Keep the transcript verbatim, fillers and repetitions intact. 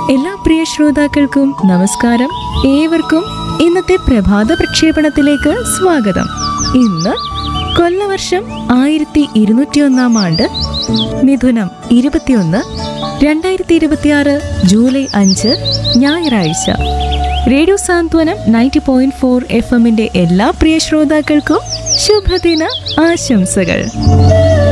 എല്ലാ പ്രിയ ശ്രോതാക്കൾക്കും നമസ്കാരം. ഏവർക്കും ഇന്നത്തെ പ്രഭാത പ്രക്ഷേപണത്തിലേക്ക് സ്വാഗതം. ഇന്ന് കൊല്ലവർഷം ആയിരത്തി ഇരുന്നൂറ്റി ഒന്നാം ആണ്ട് മിഥുനം ഇരുപത്തിയൊന്ന് രണ്ടായിരത്തി ഇരുപത്തിയാറ് ജൂലൈ അഞ്ച് ഞായറാഴ്ച. റേഡിയോ സാന്ത്വനം നയൻറ്റി പോയിന്റ് ഫോർ എഫ് എമ്മിന്റെ എല്ലാ പ്രിയ ശ്രോതാക്കൾക്കും ശുഭദിന ആശംസകൾ.